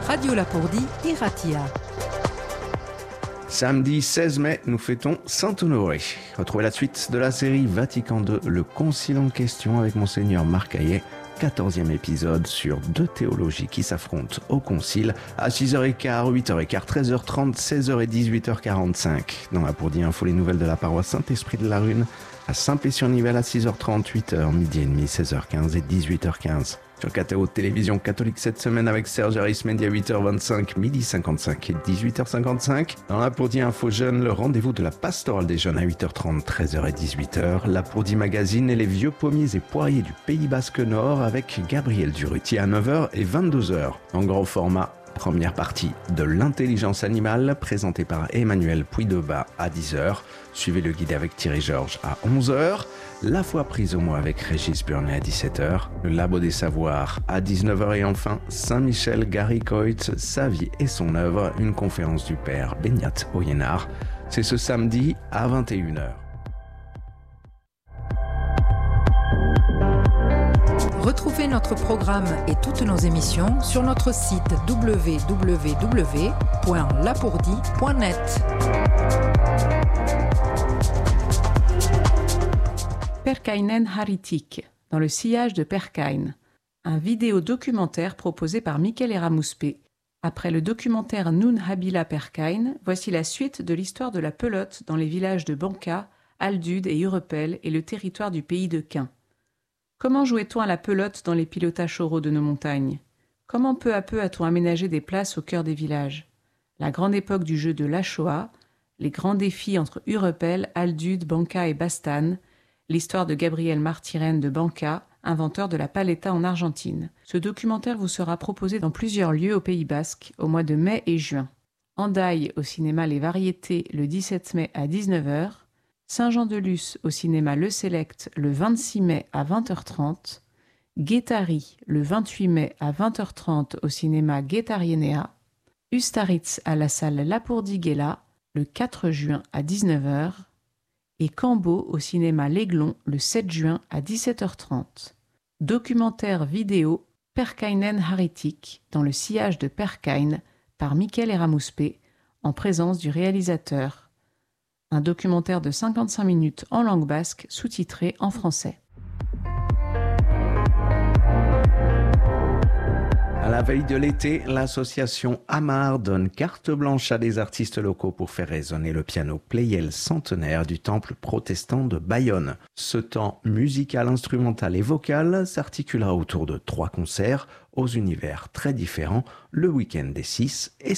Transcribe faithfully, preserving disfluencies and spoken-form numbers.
Radio Lapourdie et Ratia. Samedi seize mai, nous fêtons Saint-Honoré. Retrouvez la suite de la série Vatican deux, le concile en question avec Monseigneur Marc Hayet. quatorzième épisode sur deux théologies qui s'affrontent au concile à six heures quinze, huit heures quinze, treize heures trente, seize heures et dix-huit heures quarante-cinq. Dans la Lapourdie Info, les nouvelles de la paroisse Saint-Esprit de la Rune à Saint-Pé-sur-Nivelle à six heures trente, huit heures, midi et demi, seize heures quinze et dix-huit heures quinze. Sur K T O Télévision catholique cette semaine avec Serge Arismendi à huit heures vingt-cinq, midi cinquante-cinq et dix-huit heures cinquante-cinq. Dans la Lapourdie Info Jeunes, le rendez-vous de la pastorale des jeunes à huit heures trente, treize heures et dix-huit heures. La Lapourdie Magazine et les vieux pommiers et poiriers du Pays Basque Nord avec Gabriel Durutier à neuf heures et vingt-deux heures. En grand format, première partie de l'intelligence animale présentée par Emmanuel Puydeba à dix heures. Suivez le guide avec Thierry Georges à onze heures. La foi prise au mot avec Régis Burnet à dix-sept heures. Le Labo des Savoirs à dix-neuf heures et enfin Saint-Michel Gary Coit, sa vie et son œuvre, une conférence du père Benyat Oyénard. C'est ce samedi à vingt et une heures. Retrouvez notre programme et toutes nos émissions sur notre site w w w point lapourdie point net. Perkainen Haritik, dans le sillage de Perkain, un vidéo-documentaire proposé par Michael Eramouspe. Après le documentaire Nun Habila Perkain, voici la suite de l'histoire de la pelote dans les villages de Banca, Aldude et Urepel et le territoire du pays de Quin. Comment jouait-on à la pelote dans les pilotages choraux de nos montagnes? Comment peu à peu a-t-on aménagé des places au cœur des villages? La grande époque du jeu de la Shoah, les grands défis entre Urepel, Aldude, Banca et Bastane, l'histoire de Gabriel Martirén de Banca, inventeur de la paleta en Argentine. Ce documentaire vous sera proposé dans plusieurs lieux au Pays Basque au mois de mai et juin. Hendaye au cinéma Les Variétés le dix-sept mai à dix-neuf heures, Saint-Jean-de-Luz au cinéma Le Select le vingt-six mai à vingt heures trente, Guétari le vingt-huit mai à vingt heures trente au cinéma Guétarienea, Ustaritz à la salle Lapourdie Guéla le quatre juin à dix-neuf heures, et Cambo au cinéma L'Aiglon le sept juin à dix-sept heures trente. Documentaire vidéo Perkainen Haritik dans le sillage de Perkain par Michael Eramouspe en présence du réalisateur. Un documentaire de cinquante-cinq minutes en langue basque sous-titré en français. À la veille de l'été, l'association Amar donne carte blanche à des artistes locaux pour faire résonner le piano Pleyel centenaire du temple protestant de Bayonne. Ce temps musical, instrumental et vocal s'articulera autour de trois concerts aux univers très différents le week-end des six et